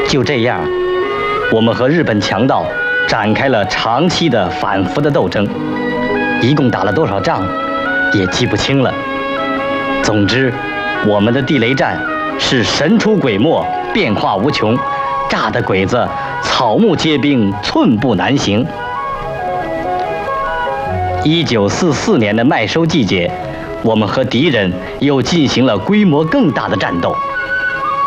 就这样，我们和日本强盗展开了长期的反复的斗争，一共打了多少仗，也记不清了。总之，我们的地雷战是神出鬼没，变化无穷，炸的鬼子草木皆兵，寸步难行。1944年的麦收季节，我们和敌人又进行了规模更大的战斗。